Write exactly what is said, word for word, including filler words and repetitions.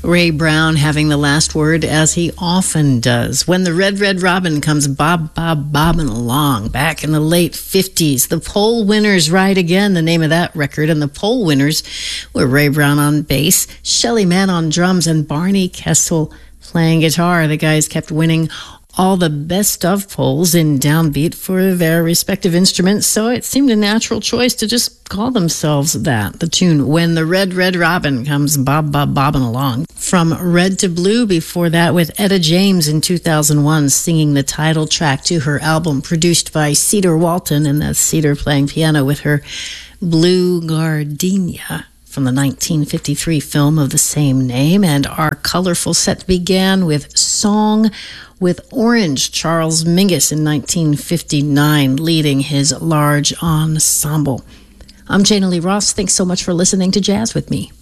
Ray Brown having the last word, as he often does. When the Red, Red Robin comes bob, bob, bobbing along. Back in the late fifties, the Poll Winners Ride Again, the name of that record. And the Poll Winners were Ray Brown on bass, Shelly Manne on drums, and Barney Kessel playing guitar. The guys kept winning all the best of polls in downbeat for their respective instruments, so it seemed a natural choice to just call themselves that. The tune, When the Red, Red Robin Comes Bob, Bob, Bobbing Along. From Red to Blue, before that with Etta James in two thousand one, singing the title track to her album, produced by Cedar Walton, and that's Cedar playing piano with her Blue Gardenia, from the nineteen fifty-three film of the same name. And our colorful set began with Song with Orange, Charles Mingus in nineteen fifty-nine, leading his large ensemble. I'm Jana Lee Ross. Thanks so much for listening to Jazz with Me.